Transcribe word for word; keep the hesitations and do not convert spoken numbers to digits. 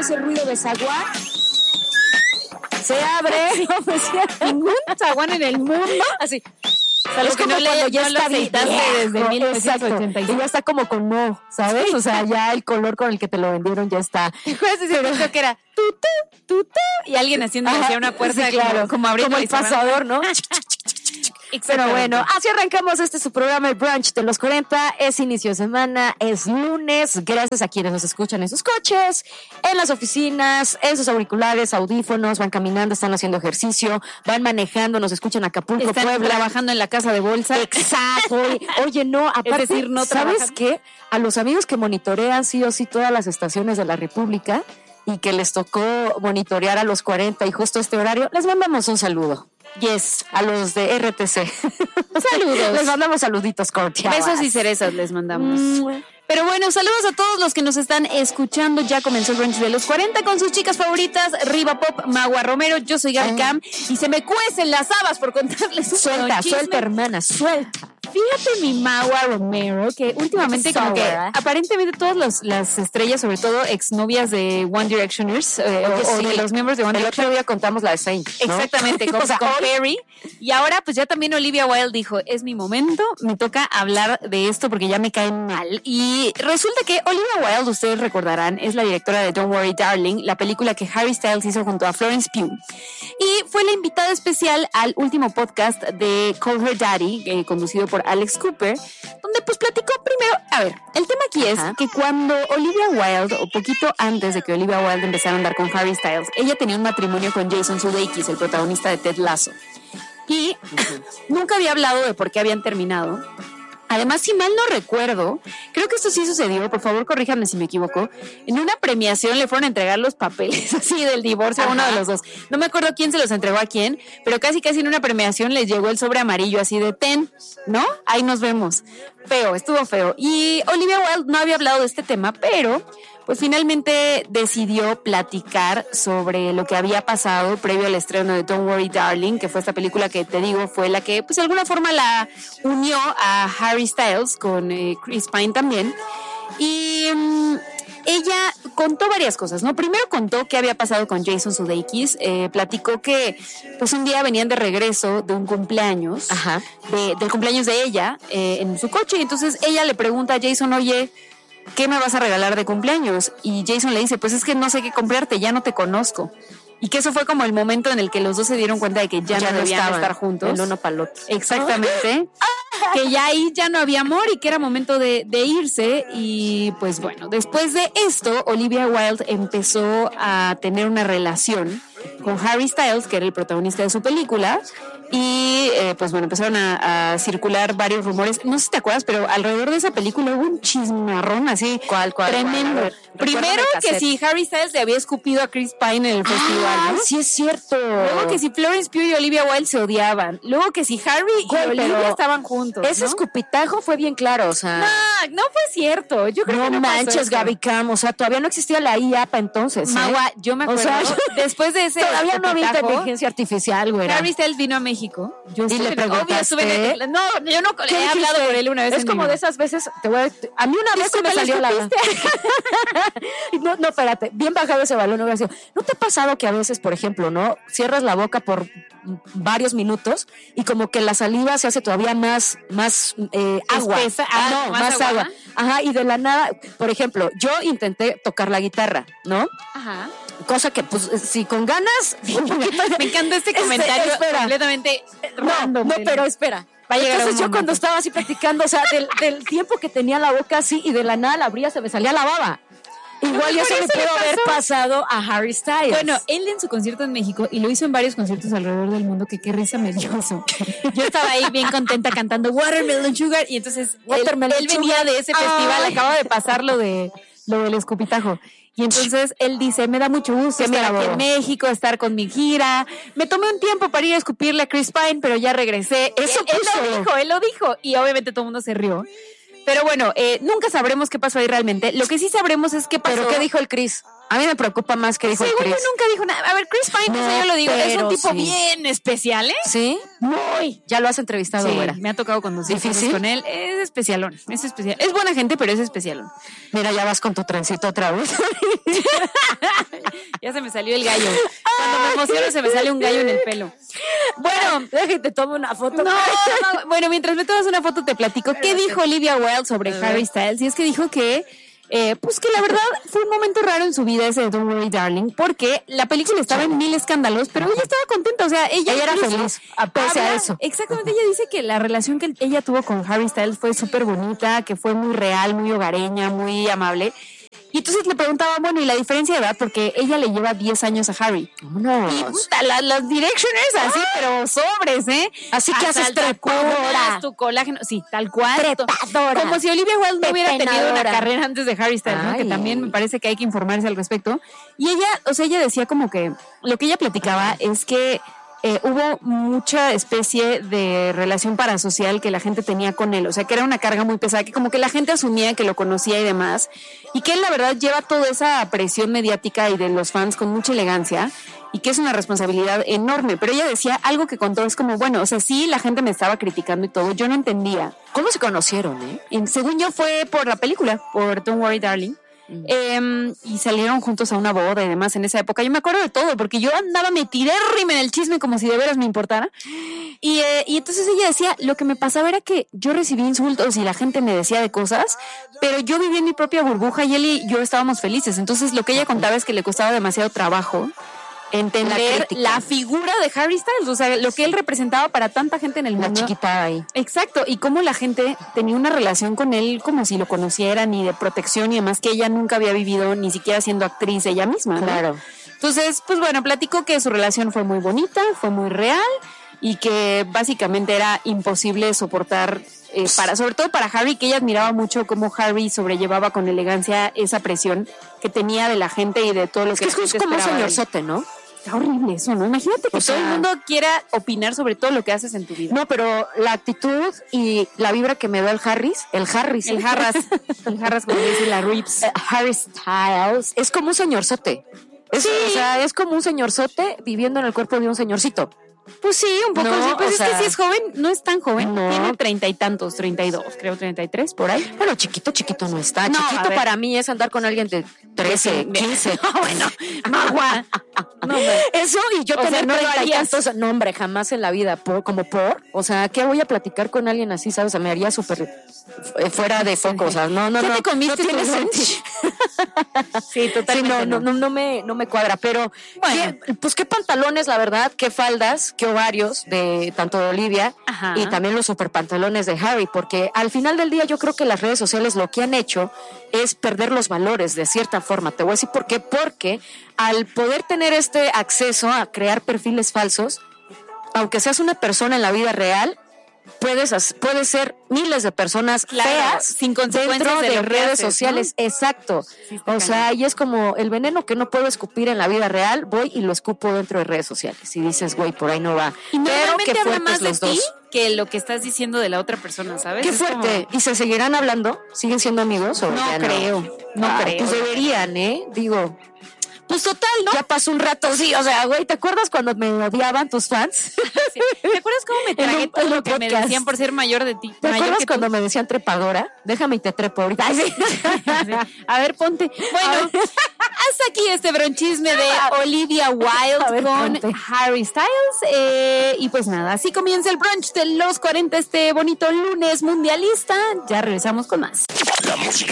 ese ruido de zaguán. Se abre. No decía ningún zaguán en el mundo. Así. O sea, lo que no le ya no lo aceitaste desde mil novecientos ochenta y cinco. Y ya está como con no, ¿sabes? Sí. O sea, ya el color con el que te lo vendieron ya está. ¿Te acuerdas de ese momento que era tu, tu, tu, tu? Y alguien haciendo hacia una puerta, sí, claro, como, como abriendo como el pasador, ¿no? Pero bueno, así arrancamos este su programa, el brunch de los cuarenta. Es inicio de semana, es lunes. Gracias a quienes nos escuchan en sus coches, en las oficinas, en sus auriculares, audífonos, van caminando, están haciendo ejercicio, van manejando, nos escuchan Acapulco, están Puebla. Trabajando en la casa de bolsa. Exacto. Oye, no, aparte, es decir, no ¿sabes trabajan? qué? A los amigos que monitorean sí o sí todas las estaciones de la República y que les tocó monitorear a los cuarenta y justo este horario, les mandamos un saludo. Yes, a los de R T C. Saludos. Les mandamos saluditos cordiales. Besos y cerezas les mandamos. Mm. Pero bueno, saludos a todos los que nos están escuchando. Ya comenzó el brunch de los cuarenta con sus chicas favoritas, Riva Pop, Magua Romero. Yo soy Gaby Cam y se me cuecen las habas por contarles un Suelta, chisme. suelta, hermana, suelta. Fíjate mi Magua Romero, que últimamente so, como que ¿verdad? Aparentemente todas los, las estrellas, sobre todo exnovias de One Directioners, eh, o, sí. o de los miembros de One El Direction. otro día contamos la de Zayn, ¿no? Exactamente, con, o sea, con hoy... Perry. Y ahora pues ya también Olivia Wilde dijo, es mi momento, me toca hablar de esto porque ya me cae mal. Y resulta que Olivia Wilde, ustedes recordarán, es la directora de Don't Worry Darling, la película que Harry Styles hizo junto a Florence Pugh. Y fue la invitada especial al último podcast de Call Her Daddy, eh, conducido por Alex Cooper, donde pues platicó primero, a ver, el tema aquí es Ajá. que cuando Olivia Wilde, o poquito antes de que Olivia Wilde empezara a andar con Harry Styles, ella tenía un matrimonio con Jason Sudeikis, el protagonista de Ted Lasso. Y uh-huh. nunca había hablado de por qué habían terminado. Además, si mal no recuerdo, creo que esto sí sucedió, por favor corríjanme si me equivoco, en una premiación le fueron a entregar los papeles así del divorcio Ajá. a uno de los dos. No me acuerdo quién se los entregó a quién, pero casi casi en una premiación les llegó el sobre amarillo así de ten, ¿no? Ahí nos vemos. Feo, estuvo feo. Y Olivia Wilde no había hablado de este tema, pero pues finalmente decidió platicar sobre lo que había pasado previo al estreno de Don't Worry Darling, que fue esta película que te digo fue la que pues de alguna forma la unió a Harry Styles con eh, Chris Pine también. Y um, ella contó varias cosas, ¿no? Primero contó qué había pasado con Jason Sudeikis, eh, platicó que pues un día venían de regreso de un cumpleaños, Ajá. De, del cumpleaños de ella eh, en su coche, y entonces ella le pregunta a Jason, oye, ¿qué me vas a regalar de cumpleaños? Y Jason le dice, pues es que no sé qué comprarte, ya no te conozco. Y que eso fue como el momento en el que los dos se dieron cuenta de que ya, ya no debían estaban, estar juntos. El uno pa'l otro. Exactamente. Que ya ahí ya no había amor y que era momento de, de irse. Y pues bueno, después de esto, Olivia Wilde empezó a tener una relación con Harry Styles, que era el protagonista de su película. Y eh, pues bueno, empezaron a, a circular varios rumores. No sé si te acuerdas, pero alrededor de esa película hubo un chismarrón así. ¿Cuál, cuál? Tremendo. Cuál? Primero que si Harry Styles le había escupido a Chris Pine en el festival, ah, ¿no? Sí es cierto. Luego que si Florence Pugh y Olivia Wilde se odiaban. Luego que si Harry Güey, y Olivia estaban juntos, ese ¿no? escupitajo fue bien claro, o sea. No, no fue cierto. Yo creo no que no manches, Gaby Cam, o sea, todavía no existía la I A P A entonces. ¿eh? Magua, yo me acuerdo. O sea, después de ese todavía no había inteligencia artificial, güey. Harry Styles vino a México. Yo y le preguntaste. Obvio, en, no, yo no he hablado por él una vez. Es como de esas veces, te voy a, a mí una vez se me salió la no, no, espérate, bien bajado ese balón, no hubiera sido. ¿No te ha pasado que a veces, por ejemplo, no cierras la boca por varios minutos y como que la saliva se hace todavía más, más eh, agua? Espesa, ah, no, más, más agua. agua. Ajá, y de la nada, por ejemplo, yo intenté tocar la guitarra, ¿no? Ajá. Cosa que, pues, si con ganas... Un poquito de... Me encanta este comentario espera. completamente no, random. No, pero espera. Entonces yo cuando estaba así practicando, o sea, del, del tiempo que tenía la boca así y de la nada la abría, se me salía la baba. Igual ya se me pudo haber pasado a Harry Styles. Bueno, él en su concierto en México, y lo hizo en varios conciertos alrededor del mundo, que qué risa me dio eso. Yo estaba ahí bien contenta cantando Watermelon Sugar, y entonces él, él venía de ese festival, Ay. acaba de pasar lo, de, lo del escupitajo. Y entonces él dice, me da mucho gusto estar aquí en México, estar con mi gira. Me tomé un tiempo para ir a escupirle a Chris Pine, pero ya regresé. Eso él, él lo dijo, él lo dijo. Y obviamente todo el mundo se rió. Pero bueno, eh, nunca sabremos qué pasó ahí realmente. Lo que sí sabremos es qué pasó. ¿Pero qué dijo el Chris? A mí me preocupa más que dijo Según Chris. yo nunca dijo nada. A ver, Chris Pine, No, eso yo lo digo, es un tipo sí. bien especial, ¿eh? ¿Sí? Muy. Ya lo has entrevistado, Sí, güera. me ha tocado conducir ¿Difícil? con él. Es especialón, es especial. Es buena gente, pero es especialón. Mira, ya vas con tu trencito otra vez. Ya se me salió el gallo. Cuando me emociono se me sale un gallo en el pelo. Bueno, déjate tomo una foto. No, no, bueno, mientras me tomas una foto te platico qué dijo Olivia Wilde sobre Harry Styles. Y es que dijo que, eh, pues que la verdad fue un momento raro en su vida ese de Don't Worry Darling, porque la película estaba en mil escándalos, pero ella estaba contenta, o sea, ella, Ella era incluso feliz, a pese a habla- eso. Exactamente, ella dice que la relación que ella tuvo con Harry Styles fue súper bonita, que fue muy real, muy hogareña, muy amable. Y entonces le preguntaba, bueno, ¿y la diferencia de edad? Porque ella le lleva diez años a Harry. No. Y puta, la- las directioners así, pero sobres, ¿eh? Así que Hasta haces el trepadora. tacunas, tu colágeno. Sí, tal cual. Trepadora. Como si Olivia Wilde no hubiera tenido una Pepenadora. carrera antes de Harry Styles, ¿no? Ay. Que también me parece que hay que informarse al respecto. Y ella, o sea, ella decía como que lo que ella platicaba es que eh, hubo mucha especie de relación parasocial que la gente tenía con él, o sea, que era una carga muy pesada, que como que la gente asumía que lo conocía y demás, y que él la verdad lleva toda esa presión mediática y de los fans con mucha elegancia, y que es una responsabilidad enorme. Pero ella decía algo que contó, es como, bueno, o sea, sí, la gente me estaba criticando y todo, yo no entendía. ¿Cómo se conocieron, eh? En- según yo fue por la película, por Don't Worry Darling. Mm. Eh, y salieron juntos a una boda y demás en esa época. Yo me acuerdo de todo, porque yo andaba metidérrima en el chisme como si de veras me importara. Y, eh, y entonces ella decía, lo que me pasaba era que yo recibí insultos y la gente me decía de cosas, pero yo vivía en mi propia burbuja y él y yo estábamos felices. Entonces lo que ella contaba es que le costaba demasiado trabajo entender crítica. la, figura de Harry Styles, o sea, lo que él representaba para tanta gente en el La mundo. chiquita ahí. Exacto, y cómo la gente tenía una relación con él como si lo conocieran y de protección y demás que ella nunca había vivido, ni siquiera siendo actriz ella misma, ¿no? Claro. Entonces, pues bueno, platicó que su relación fue muy bonita, fue muy real y que básicamente era imposible soportar, eh, para, sobre todo para Harry, que ella admiraba mucho cómo Harry sobrellevaba con elegancia esa presión que tenía de la gente y de todo lo Es que que la es gente como un esperaba de él. señorzote, ¿no? Está horrible eso, ¿no? Imagínate que O sea, todo el mundo quiera opinar sobre todo lo que haces en tu vida. No, pero la actitud y la vibra que me da el Harris, el Harris. El jarras, el jarras como dice la Rips. Eh, Harry Styles es como un señorzote. Es, Sí. O sea, es como un señorzote viviendo en el cuerpo de un señorcito. Pues sí, un poco. No, sí, pues o es sea, que si es joven, no es tan joven. no. Tiene treinta y tantos, treinta y dos, creo, treinta y tres, por ahí. Bueno, chiquito, chiquito no está. No, a chiquito ver. para mí es andar con alguien de trece, quince. No, bueno, magua. No, hombre. Eso y yo O sea, tener no lo treinta y harías. tantos. No, hombre, jamás en la vida. Por, como por. O sea, ¿qué voy a platicar con alguien así, sabes? O sea, me haría súper eh, fuera de foco. O sea, no, no, ¿Ya no. te comiste no tiene tu lunch? sentido. Sí, totalmente. Sí, no, no, no, no me, no me cuadra, pero Bueno. ¿qué- pues qué pantalones, la verdad, qué faldas, qué ovarios de tanto de Olivia Ajá. y también los super pantalones de Harry, porque al final del día yo creo que las redes sociales lo que han hecho es perder los valores de cierta forma. Te voy a decir por qué, porque al poder tener este acceso a crear perfiles falsos, aunque seas una persona en la vida real, puedes, hac- puedes ser miles de personas Claro, feas sin consecuencias dentro de de, lo que redes haces, sociales. ¿no? Exacto. Sí, está O sea, y es como el veneno que no puedo escupir en la vida real, voy y lo escupo dentro de redes sociales. Y dices, güey, por ahí no va. Y Pero normalmente qué habla fuertes más de los ti dos. que lo que estás diciendo de la otra persona, ¿sabes? Qué Es como- fuerte. ¿Y se seguirán hablando? ¿Siguen siendo amigos? O No ya creo, no Ah, creo. Pues deberían, ¿eh? Digo, Pues total, ¿no? ya pasó un rato, sí. O sea, güey, ¿te acuerdas cuando me odiaban tus fans? Sí. ¿Te acuerdas cómo me En tragué un- todo en un lo que me podcast. decían por ser mayor de ti? ¿Te Mayor acuerdas que tú? cuando me decían trepadora? Déjame y te trepo ahorita. Ay, sí. A ver, ponte. Bueno, hasta aquí este bronchisme de Olivia A Wilde ver, con ponte. Harry Styles. Eh, y pues nada, así comienza el brunch de los cuarenta este bonito lunes mundialista. Ya regresamos con más. La música